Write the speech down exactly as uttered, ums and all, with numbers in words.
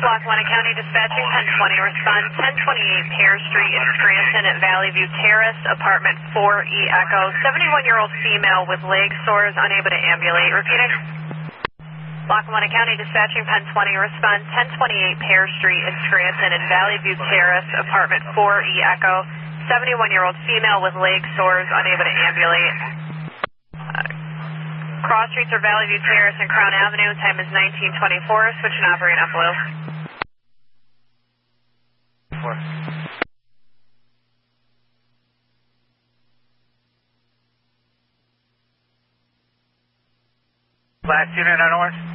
Block one County Dispatching, ten twenty, respond ten twenty-eight Pear Street in Scranton at Valley View Terrace, apartment four E Echo, seventy-one-year-old female with leg sores, unable to ambulate. Repeating. Block one County Dispatching, ten twenty, respond ten twenty-eight Pear Street in Scranton at Valley View Terrace, apartment four E Echo, seventy-one-year-old female with leg sores, unable to ambulate. Uh, Cross streets are Valley View Terrace and Crown Avenue. Time is nineteen twenty-four. Switch and operate on blue. Four. Last unit on orange.